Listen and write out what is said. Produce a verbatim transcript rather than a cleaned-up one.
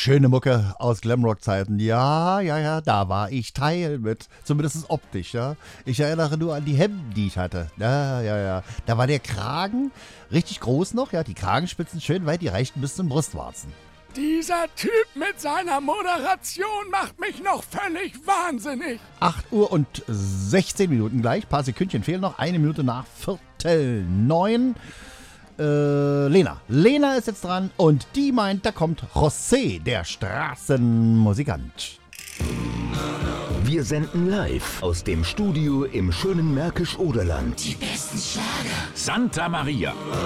schöne Mucke aus Glamrock-Zeiten. Ja, ja, ja, da war ich Teil mit. Zumindest optisch, ja. Ich erinnere nur an die Hemden, die ich hatte. Ja, ja, ja. Da war der Kragen richtig groß noch, ja. Die Kragenspitzen schön weit, die reichten bis zum Brustwarzen. Dieser Typ mit seiner Moderation macht mich noch völlig wahnsinnig. acht Uhr und sechzehn Minuten gleich. Ein paar Sekündchen fehlen noch. Eine Minute nach Viertel neun. Äh, Lena. Lena ist jetzt dran und die meint, da kommt José, der Straßenmusikant. Wir senden live aus dem Studio im schönen Märkisch-Oderland. Die besten Schlager. Santa Maria.